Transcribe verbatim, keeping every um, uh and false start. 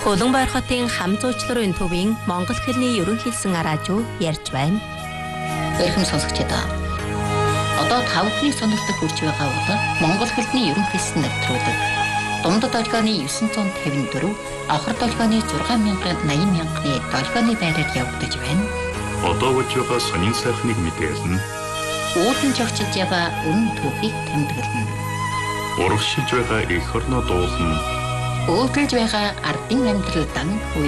Улаанбаяр хотын хам зуучларын төвийн Монгол хэлний ерөнхийлсэн радио ярьж байна. Эрхэм сонсогчдоо. Одоо тавхны сонирхолтой хүрч байгаа бол Монгол хэлний ерөнхийлсэн нэвтрүүлэг. Дундад долгионы дев'ять п'ятдесят четыре, авхар долгионы шесть мянган восемьдесят мянганы долгионы байраар явагдаж байна. Одоо болж байгаа сонин сайхныг мэдээлнэ. Уулын жогчж байгаа үнэн түүхийг тэмдэглэнэ. Урагшилж байгаа эх орноо дуулна. Өөдөлж байгаа ардын амьдрал дан